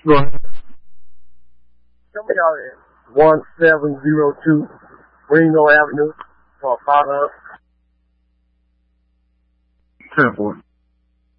Go ahead. Some of y'all at 1702 Reno Avenue for a follow-up. 10-4.